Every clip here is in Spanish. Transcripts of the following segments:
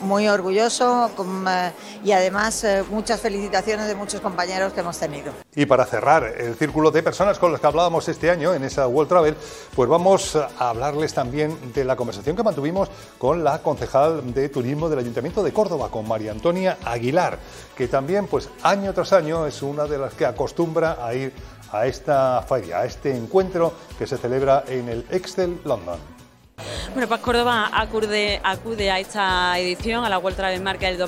muy orgulloso y además muchas felicitaciones de muchos compañeros que hemos tenido. Y para cerrar el círculo de personas con las que hablábamos este año en esa World Travel, pues vamos a hablarles también de la conversación que mantuvimos con la concejal de turismo del Ayuntamiento de Córdoba, con María Antonia Aguilar, que también pues año tras año es una de las que acostumbra a ir a esta feria, a este encuentro que se celebra en el Excel London. Bueno, pues Córdoba acude a esta edición, a la World Travel Market del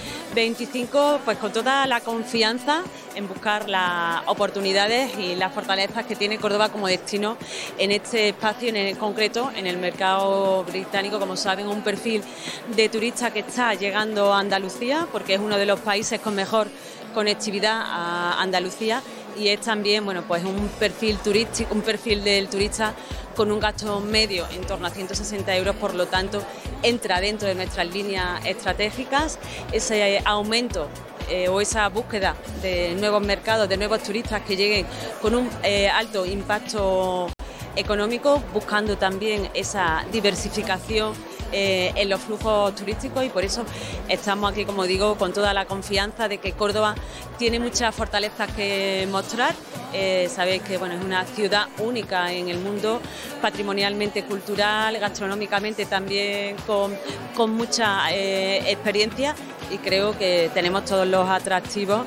2025, pues con toda la confianza en buscar las oportunidades y las fortalezas que tiene Córdoba como destino en este espacio, en concreto en el mercado británico. Como saben, un perfil de turista que está llegando a Andalucía, porque es uno de los países con mejor conectividad a Andalucía, y es también, bueno, pues un perfil turístico, un perfil del turista con un gasto medio en torno a 160 euros, por lo tanto entra dentro de nuestras líneas estratégicas. Ese aumento o esa búsqueda de nuevos mercados, de nuevos turistas que lleguen con un alto impacto económico, buscando también esa diversificación en los flujos turísticos, y por eso estamos aquí, como digo, con toda la confianza de que Córdoba tiene muchas fortalezas que mostrar. Sabéis que bueno, es una ciudad única en el mundo, patrimonialmente, cultural, gastronómicamente también con mucha experiencia, y creo que tenemos todos los atractivos,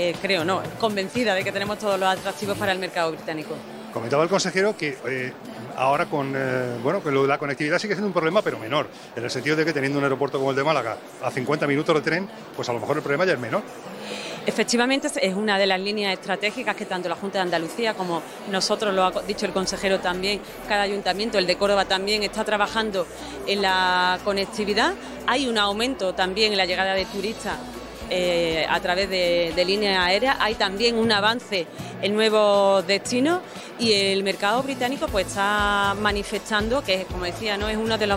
convencida de que tenemos todos los atractivos para el mercado británico. Comentaba el consejero que ahora con que lo de la conectividad sigue siendo un problema, pero menor, en el sentido de que teniendo un aeropuerto como el de Málaga a 50 minutos de tren, pues a lo mejor el problema ya es menor. Efectivamente, es una de las líneas estratégicas que tanto la Junta de Andalucía como nosotros, lo ha dicho el consejero también, cada ayuntamiento, el de Córdoba también, está trabajando en la conectividad. Hay un aumento también en la llegada de turistas a través de líneas aéreas. Hay también un avance en nuevos destinos, y el mercado británico pues está manifestando que, como decía, no es uno de los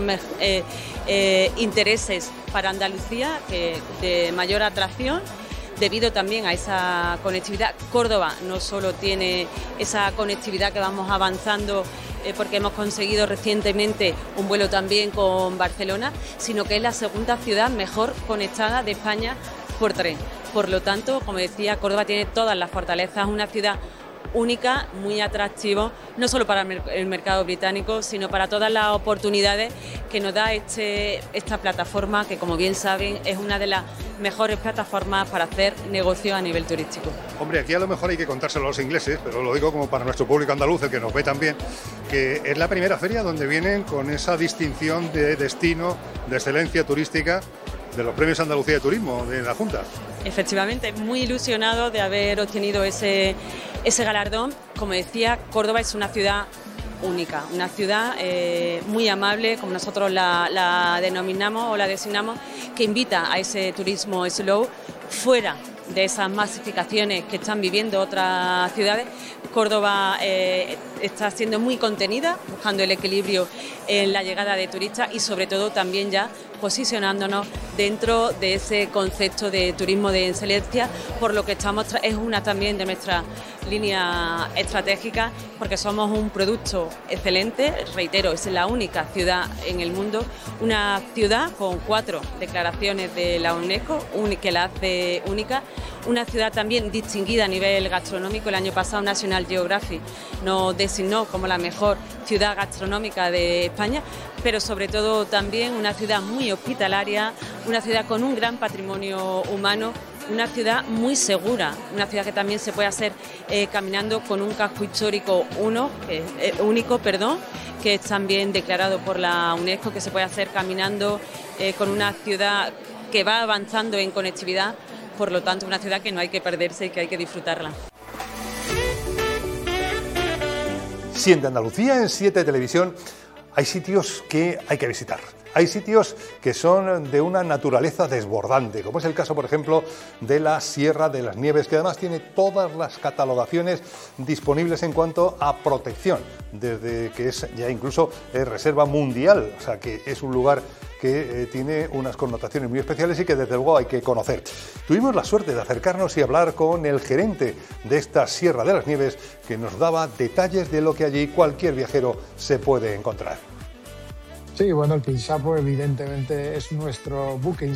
intereses para Andalucía, de mayor atracción, debido también a esa conectividad. Córdoba no solo tiene esa conectividad que vamos avanzando porque hemos conseguido recientemente un vuelo también con Barcelona, sino que es la segunda ciudad mejor conectada de España por tren. Por lo tanto, como decía, Córdoba tiene todas las fortalezas, una ciudad única, muy atractivo, no solo para el mercado británico, sino para todas las oportunidades que nos da esta plataforma, que, como bien saben, es una de las mejores plataformas para hacer negocio a nivel turístico. Hombre, aquí a lo mejor hay que contárselo a los ingleses, pero lo digo como para nuestro público andaluz, el que nos ve también, que es la primera feria donde vienen con esa distinción de destino, de excelencia turística, de los premios Andalucía de Turismo de la Junta. Efectivamente, muy ilusionado de haber obtenido ese galardón. Como decía, Córdoba es una ciudad única, una ciudad muy amable, como nosotros la denominamos o la designamos, que invita a ese turismo slow, fuera de esas masificaciones que están viviendo otras ciudades. Córdoba está siendo muy contenida, buscando el equilibrio en la llegada de turistas, y sobre todo también ya posicionándonos dentro de ese concepto de turismo de excelencia, por lo que es una también de nuestras líneas estratégicas, porque somos un producto excelente. Reitero, es la única ciudad en el mundo, una ciudad con 4 declaraciones de la UNESCO que la hace única, una ciudad también distinguida a nivel gastronómico. El año pasado National Geographic nos designó como la mejor ciudad gastronómica de España, pero sobre todo también una ciudad muy hospitalaria, una ciudad con un gran patrimonio humano, una ciudad muy segura, una ciudad que también se puede hacer caminando, con un casco histórico único, que es también declarado por la UNESCO, que se puede hacer caminando, con una ciudad que va avanzando en conectividad. Por lo tanto, una ciudad que no hay que perderse y que hay que disfrutarla. Si en Andalucía, en 7 Televisión, hay sitios que hay que visitar. Hay sitios que son de una naturaleza desbordante, como es el caso, por ejemplo, de la Sierra de las Nieves, que además tiene todas las catalogaciones disponibles en cuanto a protección, desde que es ya incluso reserva mundial, o sea que es un lugar que tiene unas connotaciones muy especiales y que desde luego hay que conocer. Tuvimos la suerte de acercarnos y hablar con el gerente de esta Sierra de las Nieves, que nos daba detalles de lo que allí cualquier viajero se puede encontrar. Sí, bueno, el Quinsapo evidentemente es nuestro buque